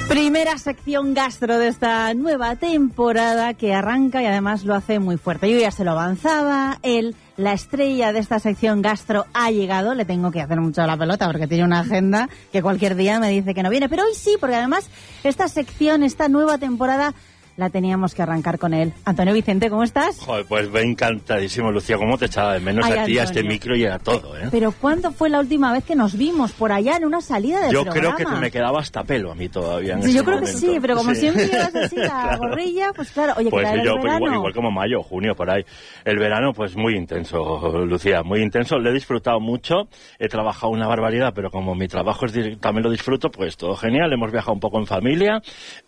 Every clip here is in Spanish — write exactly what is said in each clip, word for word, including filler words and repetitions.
Primera sección gastro de esta nueva temporada que arranca y además lo hace muy fuerte. Yo ya se lo avanzaba, él, la estrella de esta sección gastro, ha llegado. Le tengo que hacer mucho la pelota porque tiene una agenda que cualquier día me dice que no viene. Pero hoy sí, porque además esta sección, esta nueva temporada, la teníamos que arrancar con él. Antonio Vicente, ¿cómo estás? Joder, pues me encantadísimo, Lucía. ¿Cómo te echaba de menos? Ay, a ti, a este micro y a todo, ¿eh? Pero ¿cuándo fue la última vez que nos vimos? Por allá en una salida de Yo programa. creo que te me quedaba hasta pelo a mí todavía en sí, ese yo creo momento. que sí, pero como sí. siempre llevas así la claro. gorrilla, pues claro. Oye, pues que yo, el pues verano... igual, igual como mayo, junio, por ahí. El verano, pues muy intenso, Lucía, muy intenso. Lo he disfrutado mucho. He trabajado una barbaridad, pero como mi trabajo es también lo disfruto, pues todo genial. Hemos viajado un poco en familia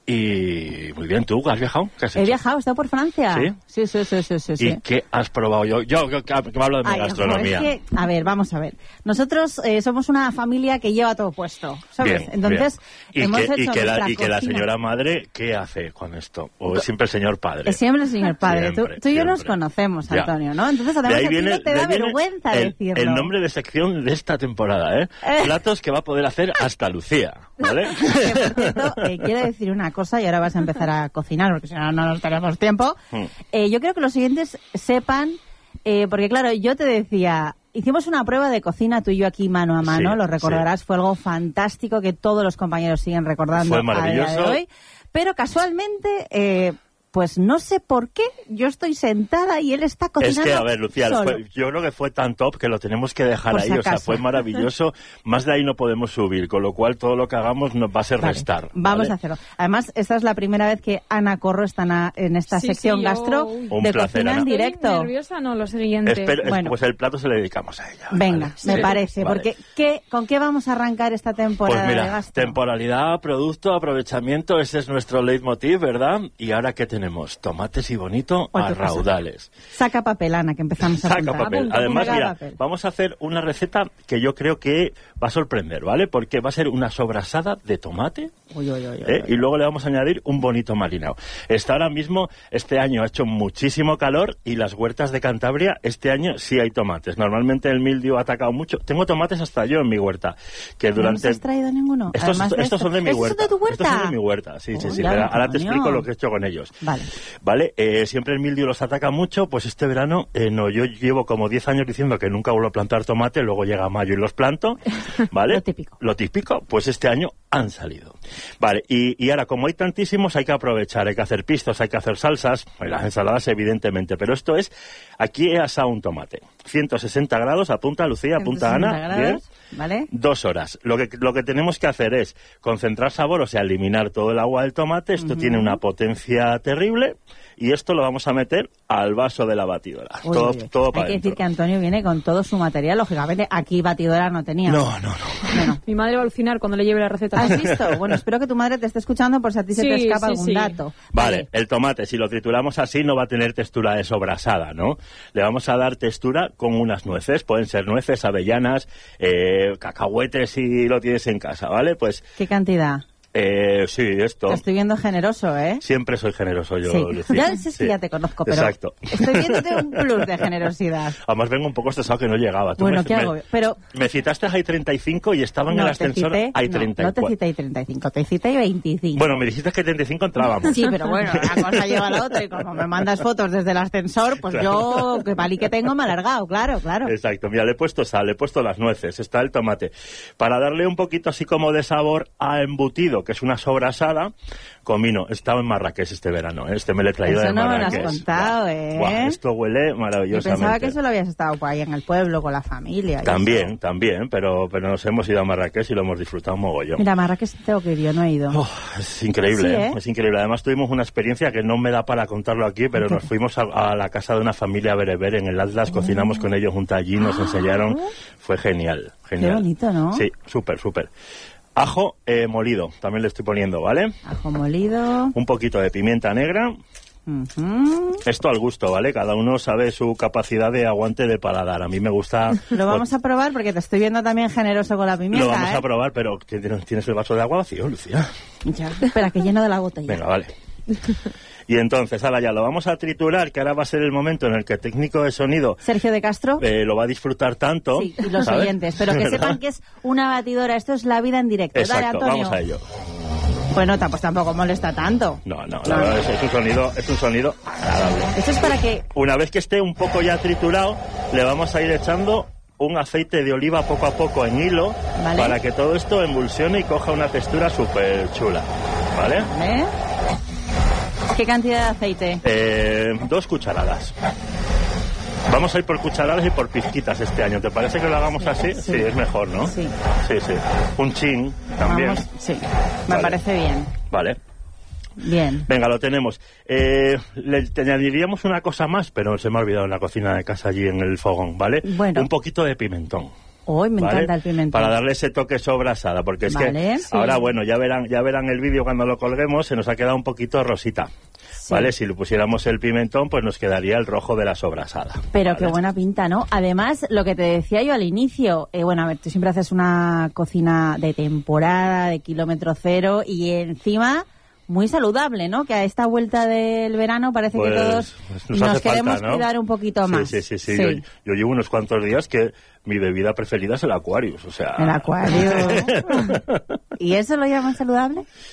y muy bien. ¿Tú has viajado? ¿Qué has hecho? He viajado, he estado por Francia. ¿Sí? Sí, sí, sí, sí, sí, sí. ¿Y qué has probado? Yo, yo que, que me hablo de mi Ay, gastronomía. No, es que, a ver, vamos a ver. Nosotros eh, somos una familia que lleva todo puesto, ¿sabes? Bien, Entonces, bien. hemos ¿Y que, hecho y que, la, y que la cocina. señora madre, ¿qué hace con esto? ¿O es siempre el señor padre? Es siempre el señor padre. Siempre, tú, tú y yo siempre. nos conocemos, Ya. Antonio, ¿no? Entonces, además, de ahí a ti viene, no te da vergüenza el, decirlo. el nombre de sección de esta temporada, ¿eh? Eh. Platos que va a poder hacer hasta Lucía, ¿vale? Que, por cierto, eh, quiero decir una cosa y ahora vas a empezar a cocinar porque si no, no nos tenemos tiempo. Hmm. Eh, yo creo que los siguientes sepan, eh, porque claro, yo te decía, hicimos una prueba de cocina tú y yo aquí mano a mano, Sí, lo recordarás, sí. fue algo fantástico que todos los compañeros siguen recordando Fue a día de maravilloso. hoy, pero casualmente... Eh, Pues no sé por qué, yo estoy sentada y él está Es cocinando que, a ver, Lucía, solo. fue, yo creo que fue tan top que lo tenemos que dejar Por ahí. si O sea, acaso. fue maravilloso. Más de ahí no podemos subir, con lo cual todo lo que hagamos nos va a ser Vale, restar. Vamos ¿vale? a hacerlo. Además, esta es la primera vez que Ana Corro está na- en esta Sí, sección sí, yo- gastro uy. Un de placer, cocina Ana. en Estoy directo. nerviosa, no, lo siguiente. Espero- es- Bueno. Pues el plato se le dedicamos a ella. Venga, ¿vale? me Sí, parece, vale. porque ¿qué, ¿con qué vamos a arrancar esta temporada Pues de mira, gastro? temporalidad, producto, aprovechamiento, ese es nuestro leitmotiv, ¿verdad? Y ahora, ¿qué tenemos? Tomates y bonito Oye, a ¿qué pasa? raudales. Saca papel, Ana, que empezamos a Saca apuntar. papel. Apunta, Además, saca mira, papel. vamos a hacer una receta que yo creo que va a sorprender, ¿vale? Porque va a ser una sobrasada de tomate, Uy, uy, uy, uy, ¿eh? uy. Y luego le vamos a añadir un bonito marinado. Está ahora mismo, este año ha hecho muchísimo calor y las huertas de Cantabria, este año sí hay tomates. Normalmente el mildio ha atacado mucho. Tengo tomates hasta yo en mi huerta. Que ¿No durante... nos has traído ninguno? Estos, Además de estos esto. son de mi ¿Estos huerta. son de tu huerta? Estos son de mi huerta, sí, sí, Uy, sí. ya, Pero ahora te Antonio. explico lo que he hecho con ellos. Vale. Vale, eh, siempre el mildio los ataca mucho, pues este verano, eh, no, yo llevo como diez años diciendo que nunca vuelvo a plantar tomate, luego llega mayo y los planto, ¿vale? Lo típico. Lo típico, pues este año han salido. Vale, y, y ahora como hay tantísimos hay que aprovechar, hay que hacer pistos, hay que hacer salsas, las ensaladas evidentemente, pero esto es, aquí he asado un tomate, ciento sesenta grados, apunta Lucía, apunta ciento Ana, sesenta bien. grados, ¿vale? Dos horas. Lo que, lo que tenemos que hacer es concentrar sabor, o sea, eliminar todo el agua del tomate. Esto Ujú. tiene una potencia terrible y esto lo vamos a meter al vaso de la batidora. Uy, todo uy, uy. todo Hay para que decir dentro. que Antonio viene con todo su material, lógicamente aquí batidora no tenía. No, no, no. Bueno. Mi madre va a alucinar cuando le lleve la receta. ¿Has visto? Bueno, espero que tu madre te esté escuchando por si a ti se te Sí, escapa sí, algún sí. dato. Vale, el tomate, si lo trituramos así, no va a tener textura de sobrasada, ¿no? Le vamos a dar textura con unas nueces. Pueden ser nueces, avellanas, eh, cacahuetes si lo tienes en casa, ¿vale? Pues, ¿Qué cantidad? eh, sí, esto. Te estoy viendo generoso, ¿eh? Siempre soy generoso yo, Sí. Lucía. Ya es que Sí. ya te conozco, pero Exacto. estoy viéndote un plus de generosidad. Además vengo un poco estresado que no llegaba. Tú Bueno, me, ¿qué me- hago? Pero Me citaste a treinta y cinco y estaba en no el te ascensor cité, a no, treinta y no te cuatro. cité treinta y cinco, te cité veinticinco. Bueno, me dijiste que treinta y cinco entrábamos. Sí, pero bueno, una cosa lleva a la otra y como me mandas fotos desde el ascensor, pues Claro. yo, que palí que tengo, me he alargado, claro, claro. Exacto, mira, le he puesto sal, le he puesto las nueces, está el tomate. Para darle un poquito así como de sabor a embutido, que es una sobrasada, comino. Estaba en Marrakech este verano, ¿eh? Este me lo he traído Eso de no me lo has Marrakech. contado, Buah, ¿eh? buah, esto huele Yo maravillosamente. pensaba que solo habías estado por ahí en el pueblo con la familia. y También, eso. también, pero, pero nos hemos ido a Marrakech y lo hemos disfrutado un mogollón. Mira, Marrakech tengo que ir, yo no he ido. Oh, es increíble, Sí, ¿eh? ¿eh? Es increíble. Además tuvimos una experiencia que no me da para contarlo aquí, pero ¿Qué? nos fuimos a, a la casa de una familia bereber en el Atlas, cocinamos con ellos junto allí, nos enseñaron. Fue genial, genial. Qué bonito, ¿no? Sí, súper, súper. Ajo eh, molido, también le estoy poniendo, ¿vale? Ajo molido. Un poquito de pimienta negra. Ujú. Esto al gusto, ¿vale? Cada uno sabe su capacidad de aguante de paladar. A mí me gusta... Lo vamos a probar porque te estoy viendo también generoso con la pimienta, Lo vamos ¿eh? a probar, pero ¿tienes tienes el vaso de agua vacío, Lucía? Ya. Espera, que lleno de la botella. Venga, vale. Y entonces, ahora ya lo vamos a triturar, que ahora va a ser el momento en el que el técnico de sonido Sergio de Castro. eh, lo va a disfrutar tanto. Sí, y los ¿sabes? oyentes, pero que ¿Verdad? sepan que es una batidora, esto es la vida en directo. Exacto, Dale, Antonio. vamos a ello. Bueno, pues tampoco molesta tanto. No, no, la verdad es, es un sonido, es un sonido agradable. Esto es para que... Una vez que esté un poco ya triturado, le vamos a ir echando un aceite de oliva poco a poco en hilo, ¿vale? Para que todo esto emulsione y coja una textura súper chula, ¿vale? ¿Vale? ¿Qué cantidad de aceite? Eh, dos cucharadas. Vamos a ir por cucharadas y por pizquitas este año. ¿Te parece que lo hagamos así? Sí, sí, es mejor, ¿no? Sí. Sí, sí. Un chin también. Vamos, sí, me vale. parece bien. Vale. Bien. Venga, lo tenemos. Eh, le te añadiríamos una cosa más, pero se me ha olvidado en la cocina de casa allí en el fogón, ¿vale? Bueno. Un poquito de pimentón. Hoy me ¿vale? encanta el pimentón. Para darle ese toque sobrasada, porque es vale, que sí. ahora, bueno, ya verán, ya verán el vídeo cuando lo colguemos, se nos ha quedado un poquito rosita. Sí. ¿Vale? Si le pusiéramos el pimentón, pues nos quedaría el rojo de la sobrasada. Pero ¿vale? qué buena pinta, ¿no? Además, lo que te decía yo al inicio, eh, bueno, a ver, tú siempre haces una cocina de temporada, de kilómetro cero, y encima muy saludable, ¿no? Que a esta vuelta del verano parece pues, que todos pues nos, nos queremos falta, ¿no? cuidar un poquito más. Sí, sí, sí. sí. sí. Yo, yo llevo unos cuantos días que mi bebida preferida es el Aquarius, o sea... El Aquarius. ¿Y eso lo llaman saludable?